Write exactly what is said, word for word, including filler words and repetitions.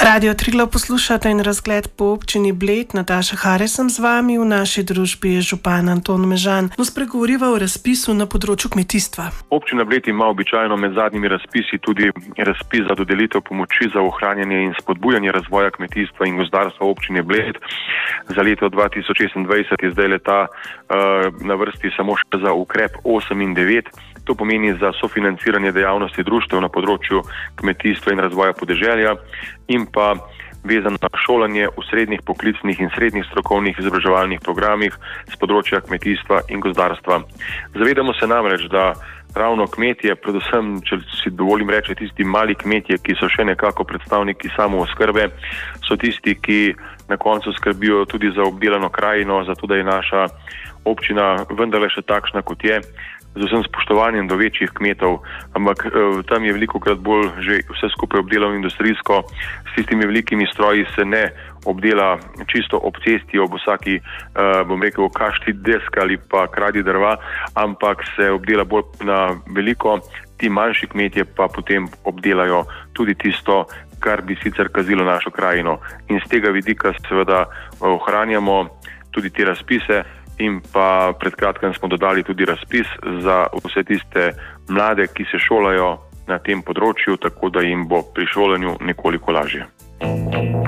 Radio Triglav poslušate in razgled po občini Bled. Nataša Hare sem z vami, v naši družbi je župan Anton Mežan. No, spregovoriva o razpisu na področju kmetijstva. Občina Bled ima običajno med zadnjimi razpisi tudi razpis za dodelitev pomoči za ohranjanje in spodbujanje razvoja kmetijstva in gozdarstva občine Bled. Za leto dva tisoč šestindvajset je zdaj leta uh, na vrsti samo še za ukrep osem in devet. To pomeni za sofinanciranje dejavnosti društev na področju kmetijstva in razvoja podeželja in pa vezano na šolanje v srednjih poklicnih in srednjih strokovnih izobraževalnih programih z področja kmetijstva in gozdarstva. Zavedamo se namreč, da ravno kmetje, predvsem, če si dovolim reči, tisti mali kmetje, ki so še nekako predstavniki samooskrbe, so tisti, ki na koncu skrbijo tudi za obdelano krajino, zato da je naša občina vendarle še takšna, kot je, z vsem spoštovanjem do večjih kmetov, ampak eh, tam je velikokrat bolj že vse skupaj obdelano industrijsko. S tistimi velikimi stroji se ne obdela čisto ob cesti, ob vsaki, eh, bom rekel, kašti desk ali pa kradi drva, ampak se obdela bolj na veliko. Ti manjši kmetje pa potem obdelajo tudi tisto, kar bi sicer kazilo našo krajino. In z tega vidika seveda ohranjamo tudi te razpise. In pa pred kratkim smo dodali tudi razpis za vse tiste mlade, ki se šolajo na tem področju, tako da jim bo pri šolanju nekoliko lažje.